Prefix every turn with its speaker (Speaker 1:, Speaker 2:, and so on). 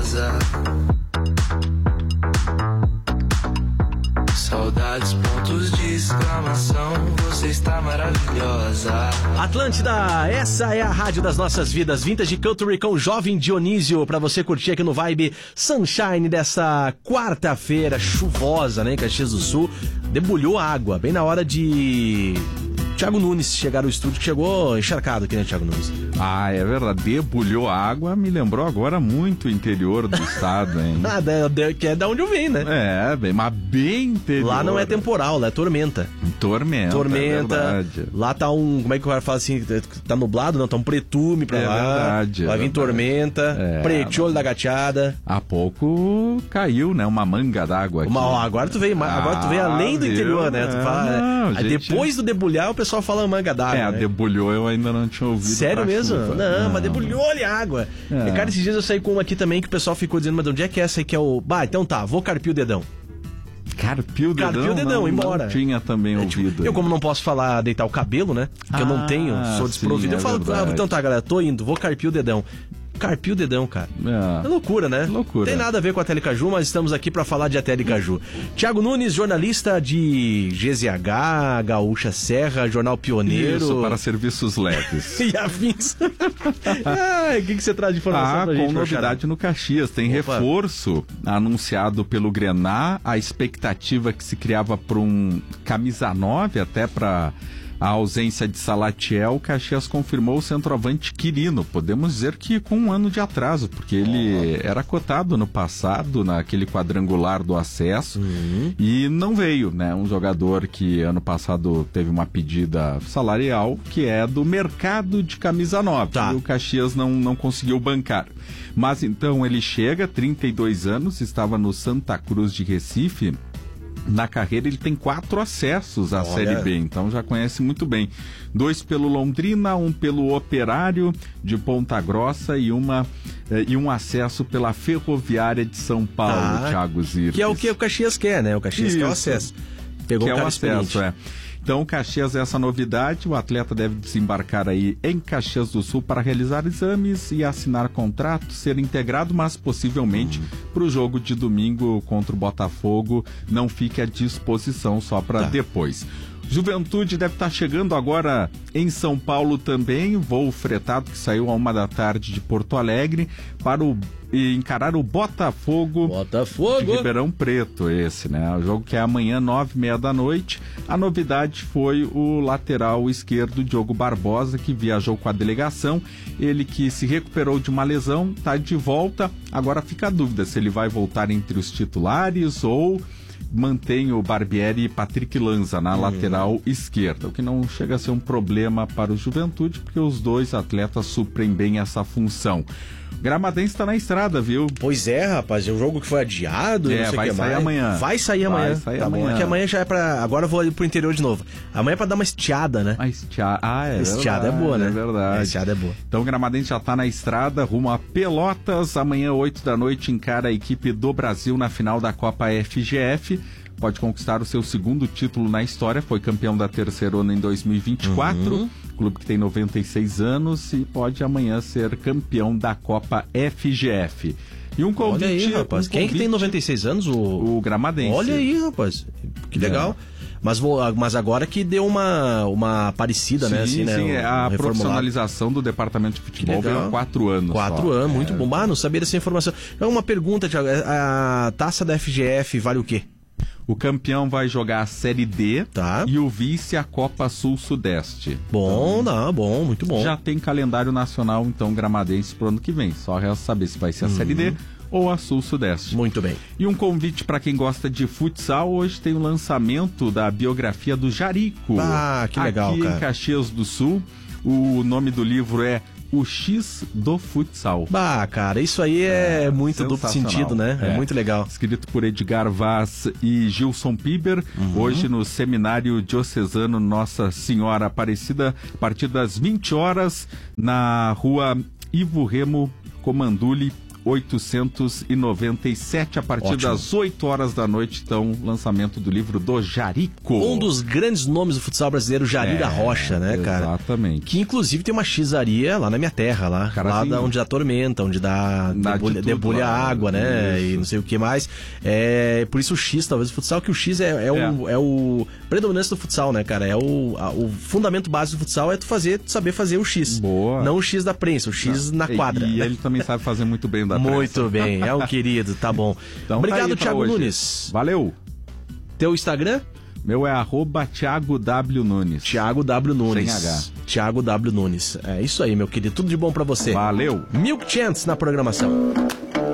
Speaker 1: maravilhosa. Saudades, pontos de exclamação, você está maravilhosa.
Speaker 2: Atlântida, essa é a rádio das nossas vidas. Vintage Culture com Jovem Dionísio, pra você curtir aqui no Vibe Sunshine dessa quarta-feira chuvosa, né, em Caxias do Sul. Debulhou a água, bem na hora de Thiago Nunes chegar ao estúdio, que chegou encharcado aqui, né, Thiago Nunes?
Speaker 3: Ah, é verdade, debulhou a água, me lembrou agora muito o interior do estado, hein?
Speaker 2: Que é da onde eu venho, né?
Speaker 3: Mas bem interior.
Speaker 2: Lá não é temporal, lá é tormenta.
Speaker 3: Tormenta, é
Speaker 2: lá tá como é que o cara fala assim, tá nublado? Não, tá um pretume pra lá.
Speaker 3: Verdade.
Speaker 2: Vai vir tormenta, pretiolho da gateada.
Speaker 3: Há pouco caiu, né, uma manga d'água aqui.
Speaker 2: Agora tu veio além do interior, né? Tu fala,
Speaker 3: gente...
Speaker 2: Depois do debulhar, o pessoal fala manga d'água, né?
Speaker 3: Debulhou eu ainda não tinha ouvido.
Speaker 2: Sério mesmo?
Speaker 3: Chuva.
Speaker 2: Não, mas debulhou-lhe a água. E, cara, esses dias eu saí com uma aqui também que o pessoal ficou dizendo, mas de onde é que é essa aí que é o... Então tá, vou carpir o dedão.
Speaker 3: Carpir o dedão,
Speaker 2: embora.
Speaker 3: Não tinha também ouvido.
Speaker 2: Eu, como não posso falar deitar o cabelo, né? Porque eu não tenho, sou desprovido. Eu falo, então tá, galera, tô indo, vou carpir o dedão. Carpir o dedão, cara. É loucura, né?
Speaker 3: Loucura.
Speaker 2: Tem nada a ver com a Telecaju, mas estamos aqui para falar de a Telecaju. Thiago Nunes, jornalista de GZH, Gaúcha Serra, Jornal Pioneiro.
Speaker 3: Isso, para serviços leves.
Speaker 2: E afins. O que você traz de informação pra gente?
Speaker 3: Com novidade no Caxias. Tem reforço anunciado pelo Grená. A expectativa que se criava para um camisa 9, até para a ausência de Salatiel, Caxias confirmou o centroavante Quirino. Podemos dizer que com um ano de atraso, porque ele era cotado no passado, naquele quadrangular do acesso, e não veio, né? Um jogador que ano passado teve uma pedida salarial, que é do mercado de camisa 9. E o Caxias não conseguiu bancar. Mas então ele chega, 32 anos, estava no Santa Cruz de Recife. Na carreira ele tem 4 acessos à Série B, então já conhece muito bem. 2 pelo Londrina, 1 pelo Operário de Ponta Grossa e um acesso pela Ferroviária de São Paulo, Thiago Zirpes.
Speaker 2: Que é o que o Caxias quer, né? O Caxias quer o acesso. Pegou
Speaker 3: o acesso, Então, Caxias é essa novidade, o atleta deve desembarcar aí em Caxias do Sul para realizar exames e assinar contrato, ser integrado, mas possivelmente para o jogo de domingo contra o Botafogo não fique à disposição só para depois. Juventude deve estar chegando agora em São Paulo também, voo fretado que saiu à 1h de Porto Alegre para encarar o Botafogo de Ribeirão Preto, esse, né? O jogo que é amanhã, 9h30. A novidade foi o lateral esquerdo, Diogo Barbosa, que viajou com a delegação. Ele que se recuperou de uma lesão, está de volta. Agora fica a dúvida se ele vai voltar entre os titulares ou mantém o Barbieri e Patrick Lanza na lateral esquerda, o que não chega a ser um problema para o Juventude, porque os dois atletas suprem bem essa função. Gramadense está na estrada, viu?
Speaker 2: Pois é, rapaz, é um jogo que foi adiado, não sei
Speaker 3: vai sair amanhã.
Speaker 2: Vai sair amanhã.
Speaker 3: Vai sair amanhã.
Speaker 2: Bom, é que amanhã já é pra... Agora eu vou pro interior de novo. Amanhã é pra dar uma estiada, né? Estiada é boa, né?
Speaker 3: É verdade.
Speaker 2: Estiada é boa.
Speaker 3: Então o Gramadense já tá na estrada, rumo a Pelotas. Amanhã, 8h, encara a equipe do Brasil na final da Copa FGF. Pode conquistar o seu segundo título na história, foi campeão da Terceirona em 2024, clube que tem 96 anos e pode amanhã ser campeão da Copa FGF. E um convite...
Speaker 2: Olha aí, rapaz, quem que tem 96 anos?
Speaker 3: O Gramadense.
Speaker 2: Olha aí, rapaz, que legal. Mas agora que deu uma parecida, né? Assim, né?
Speaker 3: A profissionalização do departamento de futebol veio há 4 anos.
Speaker 2: 4 anos, muito bom. Não sabia dessa informação. Então, uma pergunta, Thiago, a taça da FGF vale o quê?
Speaker 3: O campeão vai jogar a Série D e o vice a Copa Sul-Sudeste.
Speaker 2: Bom, muito bom.
Speaker 3: Já tem calendário nacional, então, Gramadense pro ano que vem. Só resta saber se vai ser a Série D ou a Sul-Sudeste.
Speaker 2: Muito bem.
Speaker 3: E um convite para quem gosta de futsal, hoje tem o lançamento da biografia do Jarico.
Speaker 2: Que legal,
Speaker 3: aqui
Speaker 2: cara.
Speaker 3: Em Caxias do Sul. O nome do livro é O X do Futsal.
Speaker 2: Cara, isso aí é muito duplo sentido, né? É muito legal.
Speaker 3: Escrito por Edgar Vaz e Gilson Piber, hoje no Seminário Diocesano Nossa Senhora Aparecida, a partir das 20h, na rua Ivo Remo Comanduli 1897, a partir
Speaker 2: Ótimo.
Speaker 3: das 8 horas da noite, então, lançamento do livro do Jarico.
Speaker 2: Um dos grandes nomes do futsal brasileiro, Jari da Rocha, né, cara?
Speaker 3: Exatamente.
Speaker 2: Que inclusive tem uma xizaria lá na minha terra, lá
Speaker 3: Carazinho.
Speaker 2: da onde dá tormenta, onde debulha
Speaker 3: lá,
Speaker 2: água, né?
Speaker 3: isso.
Speaker 2: E não sei o que mais. Por isso o X, talvez, o futsal, que o X é o predominância do futsal, né, cara? O fundamento básico do futsal é tu saber fazer o X.
Speaker 3: Boa.
Speaker 2: Não o X da prensa, o X na quadra.
Speaker 3: E ele também sabe fazer muito bem da prensa.
Speaker 2: Muito bem, é um querido, tá bom.
Speaker 3: Então,
Speaker 2: Obrigado,
Speaker 3: tá aí pra
Speaker 2: Thiago
Speaker 3: hoje.
Speaker 2: Nunes.
Speaker 3: Valeu.
Speaker 2: Teu Instagram?
Speaker 3: Meu é @Thiago W Nunes.
Speaker 2: Thiago W Nunes.
Speaker 3: Sem H.
Speaker 2: Thiago W Nunes. É isso aí, meu querido. Tudo de bom pra você.
Speaker 3: Valeu.
Speaker 2: Milk Chance na programação.